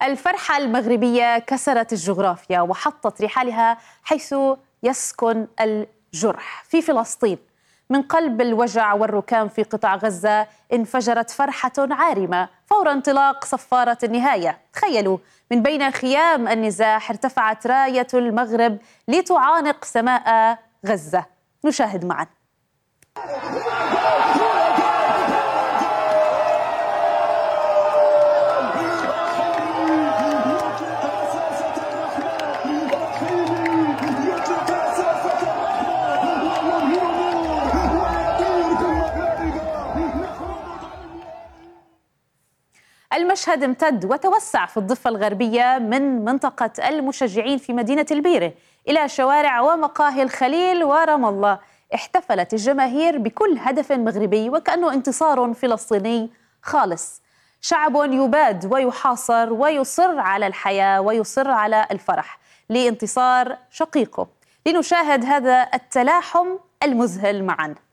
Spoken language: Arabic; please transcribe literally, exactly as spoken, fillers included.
الفرحة المغربية كسرت الجغرافيا وحطت رحالها حيث يسكن الجرح في فلسطين. من قلب الوجع والركام في قطاع غزة انفجرت فرحة عارمة فور انطلاق صفارة النهاية. تخيلوا، من بين خيام النزاح ارتفعت راية المغرب لتعانق سماء غزة. نشاهد معا. المشهد امتد وتوسع في الضفة الغربية من منطقة المشجعين في مدينة البيرة إلى شوارع ومقاهي الخليل ورام الله. احتفلت الجماهير بكل هدف مغربي وكأنه انتصار فلسطيني خالص. شعب يباد ويحاصر ويصر على الحياة ويصر على الفرح لانتصار شقيقه. لنشاهد هذا التلاحم المذهل معا.